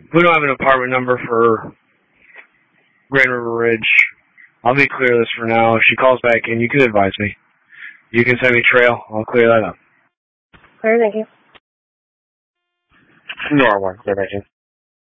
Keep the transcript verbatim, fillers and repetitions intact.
We don't have an apartment number for Grand River Ridge. I'll be clear this for now. If she calls back in, you can advise me. You can send me trail. I'll clear that up. Clear, thank you. Norwood Division.